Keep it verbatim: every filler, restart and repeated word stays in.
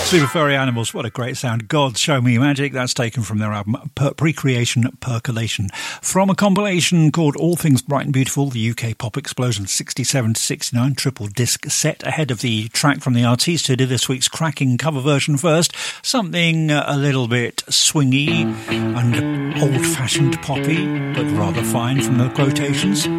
Super Furry Animals, what a great sound. God, Show Me Magic. That's taken from their album per- Precreation Percolation. From a compilation called All Things Bright and Beautiful, the U K pop explosion sixty-seven to sixty-nine, triple disc set ahead of the track from the artiste who did this week's cracking cover version first. Something uh, a little bit swingy and old-fashioned poppy, but rather fine from the quotations.